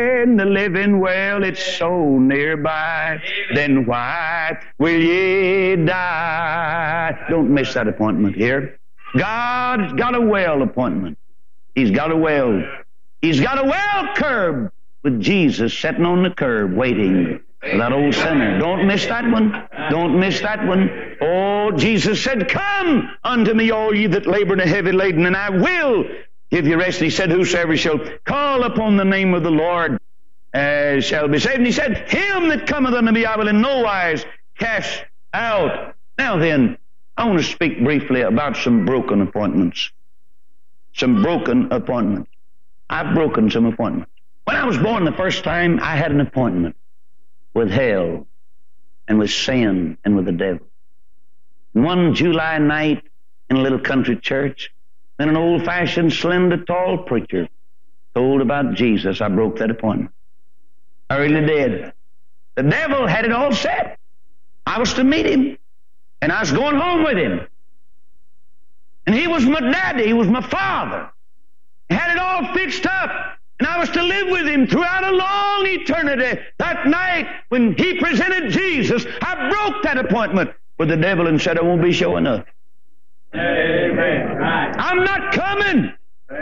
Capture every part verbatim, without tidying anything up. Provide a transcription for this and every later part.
in the living, well, it's so nearby. Then why will ye die? Don't miss that appointment here. God's got a well appointment. He's got a well. He's got a well curb with Jesus sitting on the curb waiting for that old sinner. Don't miss that one. Don't miss that one. Oh, Jesus said, come unto me, all ye that labor and are heavy laden, and I will give you rest. And he said, whosoever shall call upon the name of the Lord uh, shall be saved. And he said, him that cometh unto me I will in no wise cast out. Now then, I want to speak briefly about some broken appointments. Some broken appointments. I've broken some appointments. When I was born the first time, I had an appointment with hell and with sin and with the devil. And one July night in a little country church, then an old-fashioned, slender, tall preacher told about Jesus. I broke that appointment. I really did. The devil had it all set. I was to meet him, and I was going home with him. And he was my daddy. He was my father. He had it all fixed up. And I was to live with him throughout a long eternity. That night when he presented Jesus, I broke that appointment with the devil and said, I won't be showing up. Amen. Right. I'm not coming.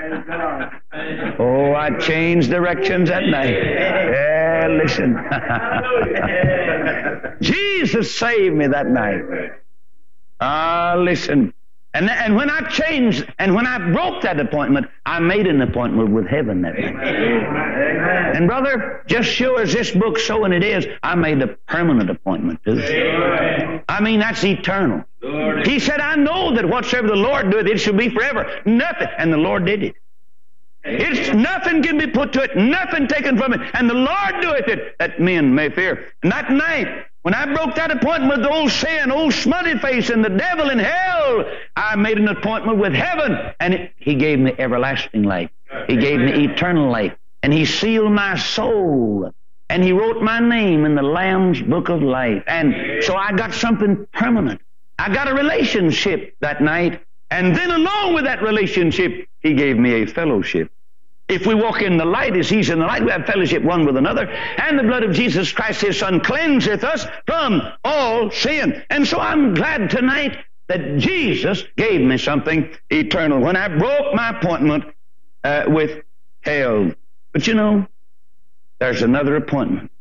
Oh, I changed directions that night. Yeah, listen. Jesus saved me that night. Ah, listen. And, and when I changed, and when I broke that appointment, I made an appointment with heaven that night. Amen. And brother, just sure as this book's showing it is, I made a permanent appointment too. Amen. I mean, that's eternal. Lord. He said, I know that whatsoever the Lord doeth, it shall be forever. Nothing. And the Lord did it. It's nothing can be put to it, nothing taken from it. And the Lord doeth it, that men may fear. And that night, when I broke that appointment with old sin, old smutty face, and the devil in hell, I made an appointment with heaven. And it, he gave me everlasting life. He gave me eternal life. And he sealed my soul. And he wrote my name in the Lamb's book of life. And so I got something permanent. I got a relationship that night. And then along with that relationship, he gave me a fellowship. If we walk in the light as he's in the light, we have fellowship one with another. And the blood of Jesus Christ, his Son, cleanseth us from all sin. And so I'm glad tonight that Jesus gave me something eternal when I broke my appointment uh, with hell. But you know, there's another appointment.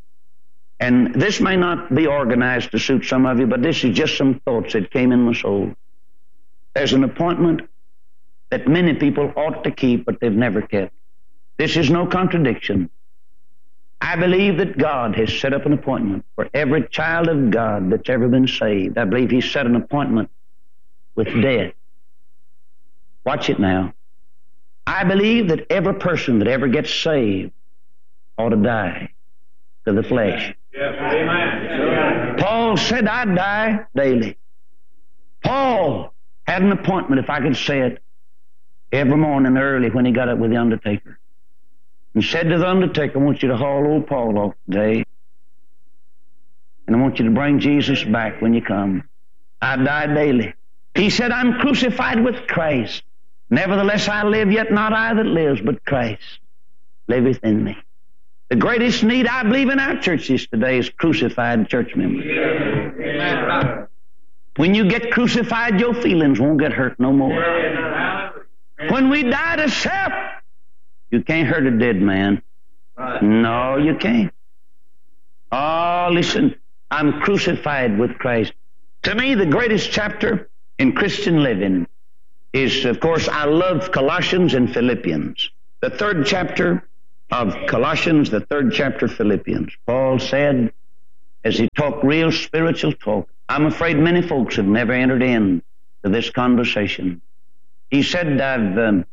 And this may not be organized to suit some of you, but this is just some thoughts that came in my soul. There's an appointment that many people ought to keep, but they've never kept. This is no contradiction. I believe that God has set up an appointment for every child of God that's ever been saved. I believe He's set an appointment with death. Watch it now. I believe that every person that ever gets saved ought to die to the flesh. Yes, amen. Paul said, I die daily. Paul had an appointment, if I could say it, every morning early when he got up with the undertaker. And said to the undertaker, I want you to haul old Paul off today. And I want you to bring Jesus back when you come. I die daily. He said, I'm crucified with Christ. Nevertheless I live, yet not I that lives, but Christ liveth in me. The greatest need I believe in our churches today is crucified church members. Amen. When you get crucified, your feelings won't get hurt no more. When we die to self, you can't hurt a dead man. No, you can't. Oh, listen, I'm crucified with Christ. To me, the greatest chapter in Christian living is, of course, I love Colossians and Philippians. The third chapter of Colossians, the third chapter of Philippians. Paul said, as he talked real spiritual talk, I'm afraid many folks have never entered in to this conversation. He said, I've um,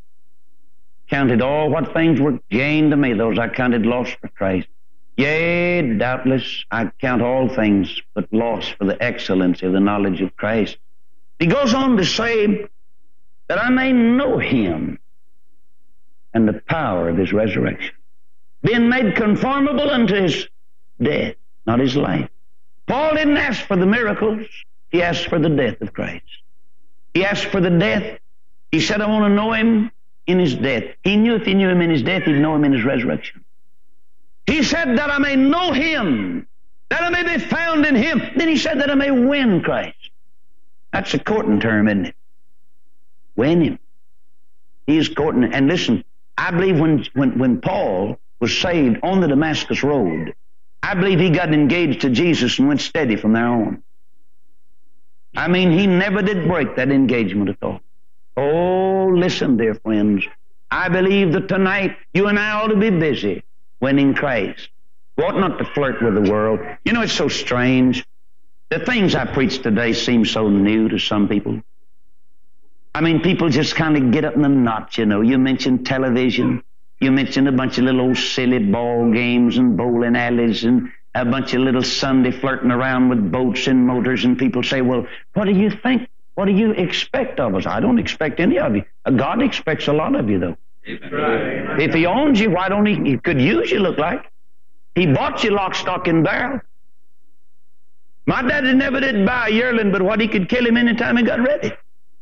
counted all what things were gain to me, those I counted loss for Christ. Yea, doubtless, I count all things but loss for the excellency of the knowledge of Christ. He goes on to say that I may know Him and the power of His resurrection, being made conformable unto His death, not His life. Paul didn't ask for the miracles. He asked for the death of Christ. He asked for the death. He said, I want to know Him in His death. He knew if he knew Him in His death, he'd know Him in His resurrection. He said that I may know Him, that I may be found in Him. Then He said that I may win Christ. That's a courting term, isn't it? Win Him. He's courting. And listen, I believe when, when, when Paul was saved on the Damascus Road, I believe he got engaged to Jesus and went steady from there on. I mean, he never did break that engagement at all. Oh, listen, dear friends. I believe that tonight you and I ought to be busy winning Christ. We ought not to flirt with the world. You know, it's so strange. The things I preach today seem so new to some people. I mean, people just kind of get up in the knot, you know. You mention television. You mention a bunch of little old silly ball games and bowling alleys and a bunch of little Sunday flirting around with boats and motors, and people say, well, what do you think? What do you expect of us? I don't expect any of you. God expects a lot of you, though. Right. If He owns you, why don't He? He could use you, look like. He bought you lock, stock, and barrel. My daddy never did buy a yearling, but what he could kill him anytime he got ready.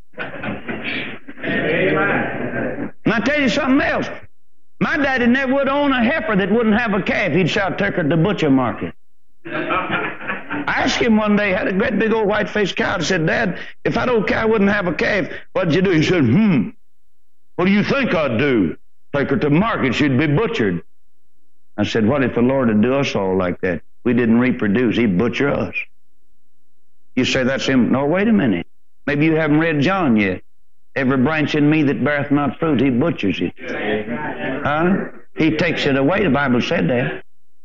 Amen. And I tell you something else. My daddy never would own a heifer that wouldn't have a calf. He'd shout, take her to the butcher market. I asked him one day, had a great big old white-faced cow. I said, Dad, if that old cow wouldn't have a calf, what'd you do? He said, hmm, what do you think I'd do? Take her to the market. She'd be butchered. I said, what if the Lord would do us all like that? We didn't reproduce. He'd butcher us. You say that's Him. No, wait a minute. Maybe you haven't read John yet. Every branch in me that beareth not fruit, He butchers it. Huh? He takes it away. The Bible said that.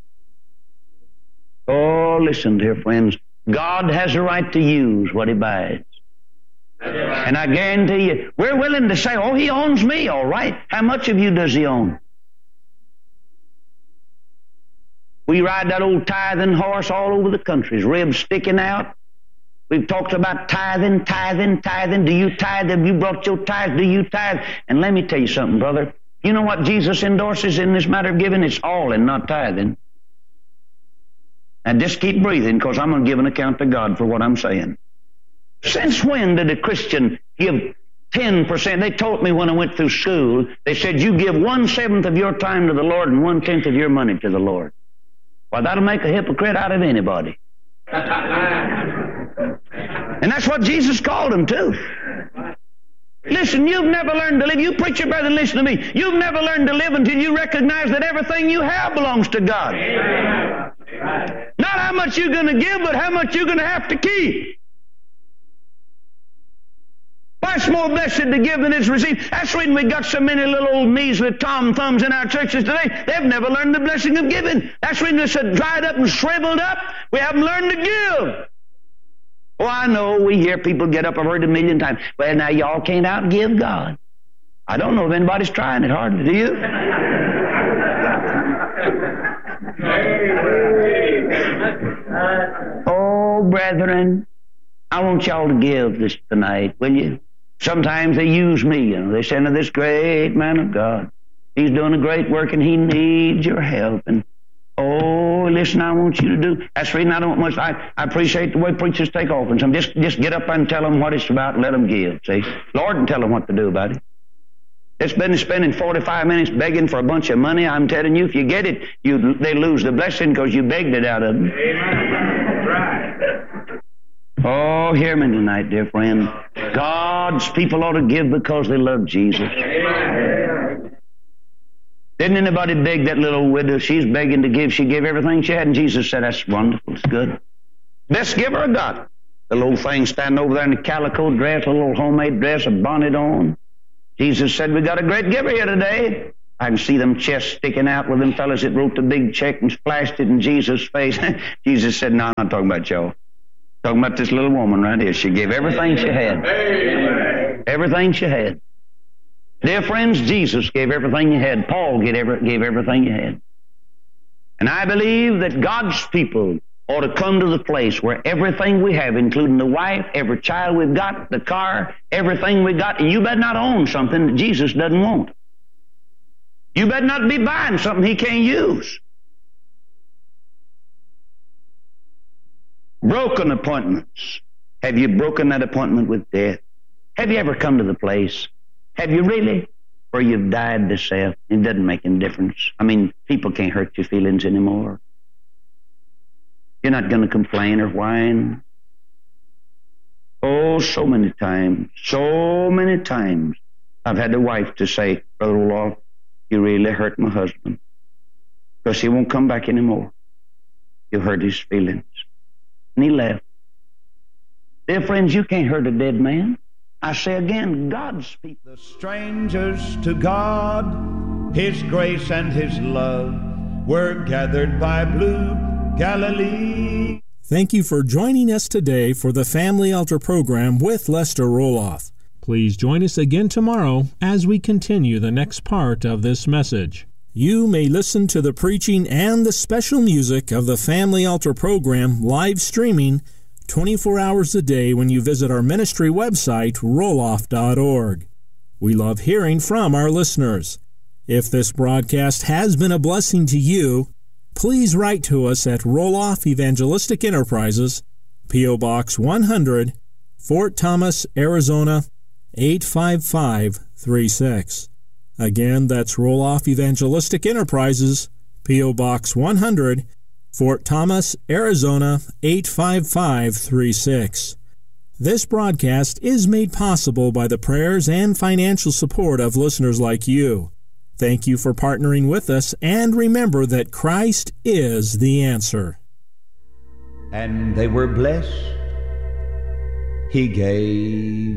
Oh, listen, dear friends. God has a right to use what He buys. And I guarantee you, we're willing to say, oh, He owns me, all right. How much of you does He own? We ride that old tithing horse all over the country, his ribs sticking out. We've talked about tithing, tithing, tithing. Do you tithe? Have you brought your tithe? Do you tithe? And let me tell you something, brother. You know what Jesus endorses in this matter of giving? It's all and not tithing. And just keep breathing, because I'm going to give an account to God for what I'm saying. Since when did a Christian give ten percent? They taught me when I went through school, they said you give one-seventh of your time to the Lord and one-tenth of your money to the Lord. Well, that'll make a hypocrite out of anybody. And that's what Jesus called them to. Listen, you've never learned to live. You preacher brother, listen to me. You've never learned to live until you recognize that everything you have belongs to God. Amen. Not how much you're going to give, but how much you're going to have to keep. Why, it's more blessed to give than it's received. That's the reason we got so many little old me's with tom thumbs in our churches today. They've never learned the blessing of giving. That's the reason they're so dried up and shriveled up. We haven't learned to give. Oh, I know, we hear people get up, I've heard a million times, well, now y'all can't outgive God. I don't know if anybody's trying it hardly, do you? Oh, brethren, I want y'all to give this tonight, will you? Sometimes they use me, you know. They send to this great man of God. He's doing a great work and he needs your help. And oh, listen, I want you to do. That's the reason I don't much. I, I appreciate the way preachers take offerings. I'm just just get up and tell them what it's about and let them give. See, Lord can tell them what to do about it. It's been spending forty-five minutes begging for a bunch of money. I'm telling you, if you get it, you they lose the blessing because you begged it out of them. Amen. Right. Oh, hear me tonight, dear friend. God's people ought to give because they love Jesus. Amen. Didn't anybody beg that little widow? She's begging to give. She gave everything she had, and Jesus said, that's wonderful. It's good. Best giver I got. The little thing standing over there in a calico dress, a little homemade dress, a bonnet on. Jesus said, we got a great giver here today. I can see them chests sticking out with them fellas that wrote the big check and splashed it in Jesus' face. Jesus said, no, I'm not talking about y'all. Talking about this little woman right here. She gave everything she had. Amen. Everything she had. Dear friends, Jesus gave everything you had. Paul gave, every, gave everything you had. And I believe that God's people ought to come to the place where everything we have, including the wife, every child we've got, the car, everything we got, and you better not own something that Jesus doesn't want. You better not be buying something He can't use. Broken appointments. Have you broken that appointment with death? Have you ever come to the place? Have you really? where you've died to self. It doesn't make any difference. I mean, people can't hurt your feelings anymore. You're not going to complain or whine. Oh, so many times, so many times, I've had the wife to say, Brother Roloff, you really hurt my husband, because he won't come back anymore. You hurt his feelings. And he left. Dear friends, you can't hurt a dead man. I say again, God's people. The strangers to God, His grace and His love were gathered by blue Galilee. Thank you for joining us today for the Family Altar program with Lester Roloff. Please join us again tomorrow as we continue the next part of this message. You may listen to the preaching and the special music of the Family Altar program live streaming twenty-four hours a day when you visit our ministry website, roloff dot org. We love hearing from our listeners. If this broadcast has been a blessing to you, please write to us at Roloff Evangelistic Enterprises, P O. Box one hundred, Fort Thomas, Arizona, eight five five three six. Again, that's Roloff Evangelistic Enterprises, P O. Box one hundred, Fort Thomas, Arizona, eight five five three six. This broadcast is made possible by the prayers and financial support of listeners like you. Thank you for partnering with us, and remember that Christ is the answer. And they were blessed. He gave